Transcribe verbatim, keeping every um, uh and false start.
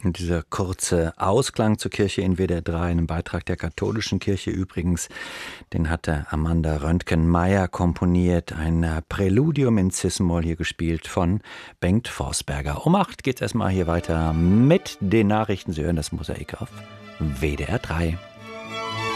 Und dieser kurze Ausklang zur Kirche in W D R drei, einem Beitrag der katholischen Kirche übrigens, den hatte Amanda Röntgen-Meyer komponiert. Ein Präludium in Cis-Moll, hier gespielt von Bengt Forsberger. Um acht geht's erstmal hier weiter mit den Nachrichten. Sie hören das Mosaik auf W D R drei.